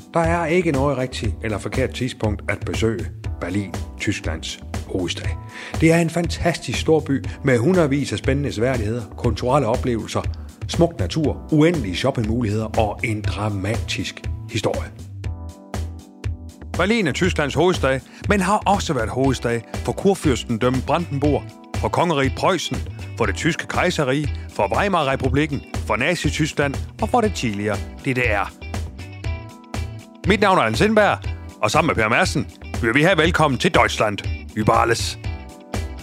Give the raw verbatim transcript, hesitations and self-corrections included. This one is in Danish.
Der er ikke noget rigtigt eller forkert tidspunkt at besøge Berlin, Tysklands hovedstad. Det er en fantastisk stor by med hundredvis af spændende seværdigheder, kulturelle oplevelser, smuk natur, uendelige shoppingmuligheder og en dramatisk historie. Berlin er Tysklands hovedstad, men har også været hovedstad for kurfyrstendømmet Brandenburg, for kongeriget Preussen, for det tyske kejserrige, for Weimar-republikken, for Nazi-Tyskland og for det tidligere D D R. Mit navn er Hans Sindberg, og sammen med Per Madsen vil vi have velkommen til Deutschland über alles.